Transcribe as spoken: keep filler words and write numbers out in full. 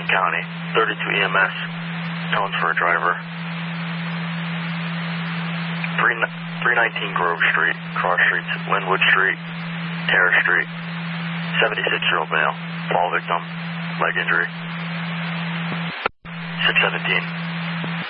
Franklin County, thirty-two E M S, tones for a driver. three nineteen Grove Street, cross streets, Linwood Street, Terrace Street, seventy-six-year-old male, fall victim, leg injury. six seventeen.